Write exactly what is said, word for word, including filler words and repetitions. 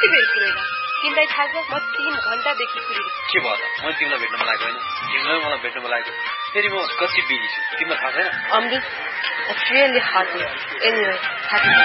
कति बेर कुरेर तिमीलाई थाहा छ म तीन घण्टादेखि कुरेको के भयो त मैले तिमीलाई भेट्न मन लागेको होइन तिमीलाई मलाई भेट्न मन लागेको फेरि म कति बिजी छु तिमीलाई थाहा छैन अमृत It's really hot here. Anyway, happy